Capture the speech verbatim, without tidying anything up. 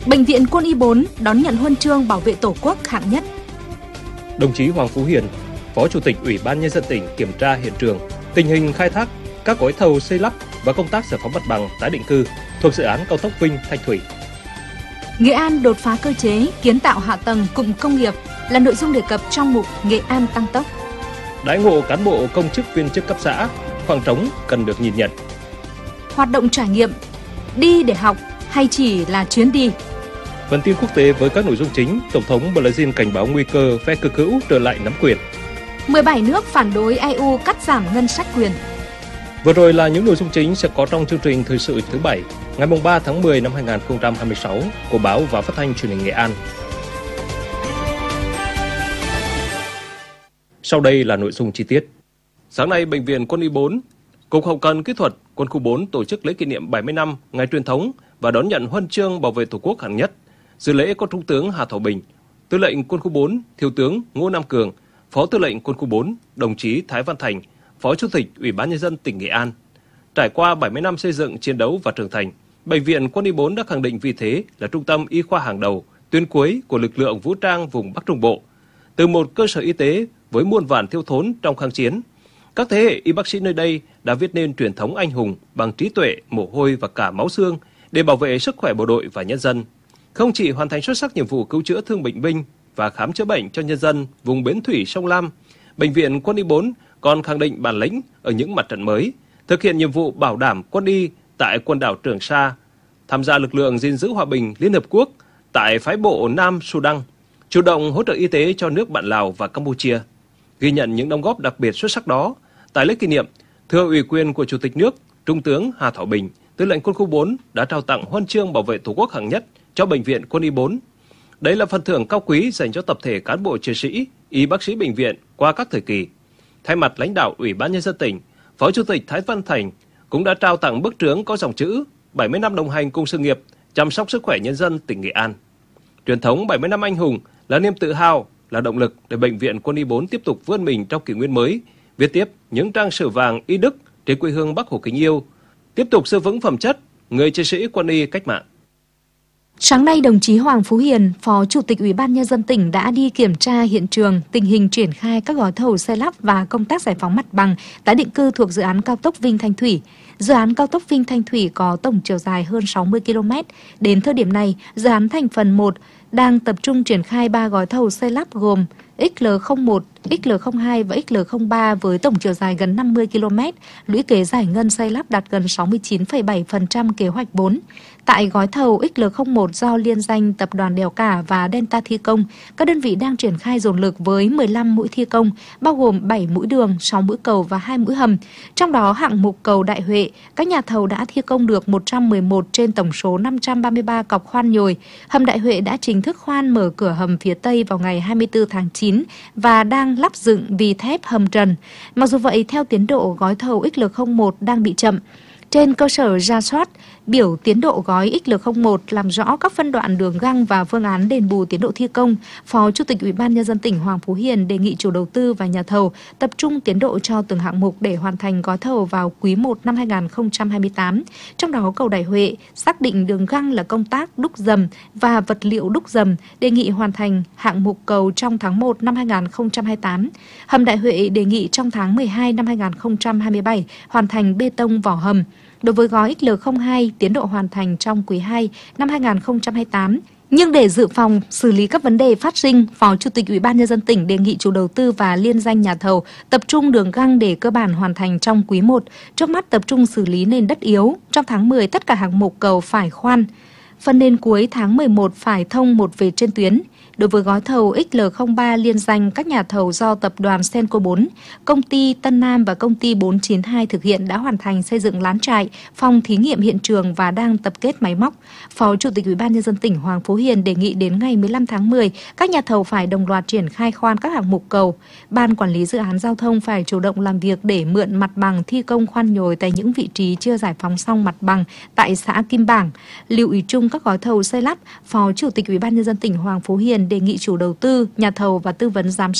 Bệnh viện Quân y bốn đón nhận huân chương bảo vệ Tổ quốc hạng nhất. Đồng chí Hoàng Phú Hiền, Phó Chủ tịch Ủy ban Nhân dân tỉnh kiểm tra hiện trường, tình hình khai thác các gói thầu xây lắp và công tác giải phóng mặt bằng tái định cư thuộc dự án cao tốc Vinh - Thanh Thủy. Nghệ An đột phá cơ chế kiến tạo hạ tầng cụm công nghiệp là nội dung đề cập trong mục Nghệ An tăng tốc. Đãi ngộ cán bộ công chức viên chức cấp xã, khoảng trống cần được nhìn nhận. Hoạt động trải nghiệm, đi để học hay chỉ là chuyến đi? Phần tin quốc tế với các nội dung chính, Tổng thống Brazil cảnh báo nguy cơ phe cực hữu trở lại nắm quyền. mười bảy nước phản đối e u cắt giảm ngân sách quyền. Vừa rồi là những nội dung chính sẽ có trong chương trình thời sự thứ bảy, ngày ba tháng mười năm hai nghìn không trăm hai mươi sáu của báo và phát thanh truyền hình Nghệ An. Sau đây là nội dung chi tiết. Sáng nay, Bệnh viện Quân y bốn, Cục Hậu cần Kỹ thuật Quân khu bốn tổ chức lễ kỷ niệm bảy mươi năm ngày truyền thống và đón nhận huân chương bảo vệ Tổ quốc hạng nhất. Dự lễ có Trung tướng Hà Thảo Bình, Tư lệnh Quân khu bốn, Thiếu tướng Ngô Nam Cường, Phó Tư lệnh Quân khu bốn, đồng chí Thái Văn Thành, Phó Chủ tịch Ủy ban Nhân dân tỉnh Nghệ An. Trải qua bảy mươi năm xây dựng, chiến đấu và trưởng thành, Bệnh viện Quân y bốn đã khẳng định vị thế là trung tâm y khoa hàng đầu, tuyến cuối của lực lượng vũ trang vùng Bắc Trung Bộ. Từ một cơ sở y tế với muôn vàn thiếu thốn trong kháng chiến, các thế hệ y bác sĩ nơi đây đã viết nên truyền thống anh hùng bằng trí tuệ, mồ hôi và cả máu xương để bảo vệ sức khỏe bộ đội và nhân dân. Không chỉ hoàn thành xuất sắc nhiệm vụ cứu chữa thương bệnh binh và khám chữa bệnh cho nhân dân vùng bến thủy sông Lam, Bệnh viện Quân y bốn còn khẳng định bản lĩnh ở những mặt trận mới, thực hiện nhiệm vụ bảo đảm quân y tại quần đảo Trường Sa, tham gia lực lượng gìn giữ hòa bình Liên Hợp Quốc tại phái bộ Nam Sudan, chủ động hỗ trợ y tế cho nước bạn Lào và Campuchia. Ghi nhận những đóng góp đặc biệt xuất sắc đó, tại lễ kỷ niệm, thưa ủy quyền của Chủ tịch nước, Trung tướng Hà Thảo Bình, Tư lệnh Quân khu bốn đã trao tặng huân chương bảo vệ Tổ quốc hạng nhất cho Bệnh viện Quân y bốn. Đây là phần thưởng cao quý dành cho tập thể cán bộ chiến sĩ, y bác sĩ bệnh viện qua các thời kỳ. Thay mặt lãnh đạo Ủy ban Nhân dân tỉnh, Phó Chủ tịch Thái Văn Thành cũng đã trao tặng bức trướng có dòng chữ bảy mươi năm đồng hành cùng sự nghiệp, chăm sóc sức khỏe nhân dân tỉnh Nghệ An. Truyền thống bảy mươi năm anh hùng là niềm tự hào, là động lực để Bệnh viện Quân y bốn tiếp tục vươn mình trong kỷ nguyên mới, viết tiếp những trang sử vàng y đức trên quê hương Bác Hồ kính yêu, tiếp tục giữ vững phẩm chất người chiến sĩ quân y cách mạng. Sáng nay, đồng chí Hoàng Phú Hiền, Phó Chủ tịch Ủy ban Nhân dân tỉnh đã đi kiểm tra hiện trường, tình hình triển khai các gói thầu xây lắp và công tác giải phóng mặt bằng tái định cư thuộc dự án cao tốc Vinh - Thanh Thủy. Dự án cao tốc Vinh - Thanh Thủy có tổng chiều dài hơn sáu mươi ki lô mét. Đến thời điểm này, dự án thành phần một đang tập trung triển khai ba gói thầu xây lắp gồm X L không một, X L không hai và X L không ba với tổng chiều dài gần năm mươi ki lô mét, lũy kế giải ngân xây lắp đạt gần sáu mươi chín phẩy bảy phần trăm kế hoạch vốn. Tại gói thầu X L không một do liên danh Tập đoàn Đèo Cả và Delta thi công, các đơn vị đang triển khai dồn lực với mười lăm mũi thi công, bao gồm bảy mũi đường, sáu mũi cầu và hai mũi hầm. Trong đó, hạng mục cầu Đại Huệ, các nhà thầu đã thi công được một trăm mười một trên tổng số năm trăm ba mươi ba cọc khoan nhồi. Hầm Đại Huệ đã chính thức khoan mở cửa hầm phía Tây vào ngày hai mươi tư tháng chín và đang lắp dựng vỉ thép hầm trần. Mặc dù vậy, theo tiến độ, gói thầu X L không một đang bị chậm. Trên cơ sở rà soát, biểu tiến độ gói X L không một làm rõ các phân đoạn đường găng và phương án đền bù tiến độ thi công, Phó Chủ tịch Ủy ban Nhân dân tỉnh Hoàng Phú Hiền đề nghị chủ đầu tư và nhà thầu tập trung tiến độ cho từng hạng mục để hoàn thành gói thầu vào quý một năm hai nghìn không trăm hai mươi tám. Trong đó, cầu Đại Huệ xác định đường găng là công tác đúc dầm và vật liệu đúc dầm, đề nghị hoàn thành hạng mục cầu trong tháng một năm hai nghìn không trăm hai mươi tám. Hầm Đại Huệ đề nghị trong tháng mười hai năm hai nghìn không trăm hai mươi bảy hoàn thành bê tông vỏ hầm. Đối với gói X L không hai, tiến độ hoàn thành trong quý hai năm hai nghìn không trăm hai mươi tám. Nhưng để dự phòng, xử lý các vấn đề phát sinh, Phó Chủ tịch Ủy ban Nhân dân tỉnh đề nghị chủ đầu tư và liên danh nhà thầu tập trung đường găng để cơ bản hoàn thành trong quý một. Trước mắt tập trung xử lý nền đất yếu. Trong tháng mười, tất cả hạng mục cầu phải khoan. Phần nền cuối tháng mười một phải thông một vệt trên tuyến. Đối với gói thầu X L không ba liên danh các nhà thầu do Tập đoàn Senco bốn, Công ty Tân Nam và Công ty bốn chín hai thực hiện đã hoàn thành xây dựng lán trại, phòng thí nghiệm hiện trường và đang tập kết máy móc. Phó Chủ tịch Ủy ban Nhân dân tỉnh Hoàng Phú Hiền đề nghị đến ngày mười lăm tháng mười, các nhà thầu phải đồng loạt triển khai khoan các hạng mục cầu. Ban Quản lý Dự án Giao thông phải chủ động làm việc để mượn mặt bằng thi công khoan nhồi tại những vị trí chưa giải phóng xong mặt bằng tại xã Kim Bảng. Lưu ý chung các gói thầu xây lắp, Phó Chủ tịch Ủy ban Nhân dân tỉnh Hoàng Phú Hiền đề nghị chủ đầu tư, nhà thầu và tư vấn giám